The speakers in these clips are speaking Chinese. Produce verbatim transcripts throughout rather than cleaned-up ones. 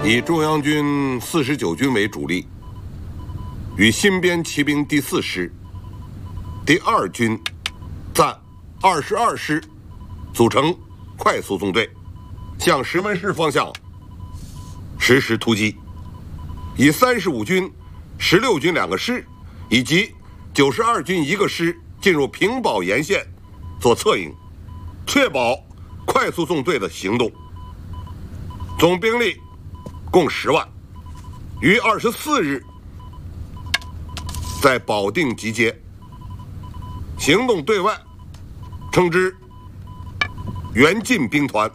以中央军四十九军为主力，与新编骑兵第四师、第二军暂二十二师组成快速纵队，向石门市方向实施突击。以三十五军、十六军两个师以及九十二军一个师进入平保沿线做策应，确保快速纵队的行动。总兵力共十万，于二十四日在保定集结。行动对外称之援晋兵团。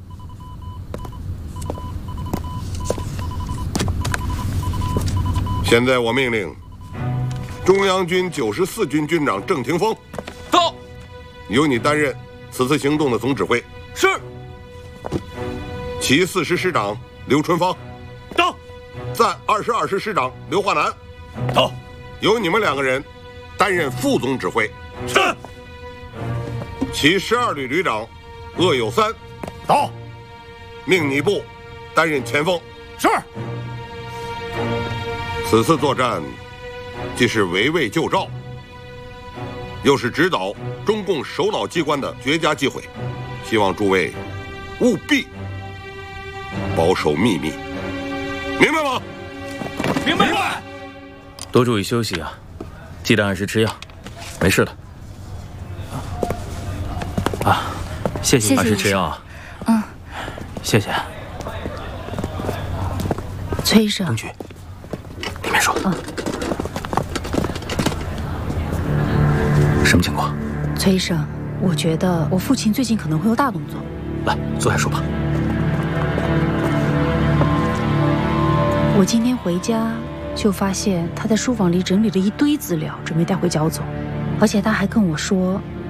现在我命令中央军九十四军军长郑廷锋到， 由你担任此次行动的总指挥。 是。 其四师师长刘春芳到， 暂二十二师师长刘化南到， 由你们两个人担任副总指挥。 是。 其十二旅旅长鄂有三到， 命你部担任前锋。 是。 此次作战既是围魏救赵，又是指导中共首脑机关的绝佳机会，希望诸位务必保守秘密，明白吗？ 明白。明白。 多注意休息啊，记得按时吃药，没事的。啊，谢谢，按时吃药啊。 嗯， 谢谢。 崔医生， 东局，里面说。 嗯。 什么情况？ 崔医生，我觉得我父亲最近可能会有大动作。 来，坐下说吧。 我今天回家就发现他在书房里整理了一堆资料，准备带回剿总，而且他还跟我说，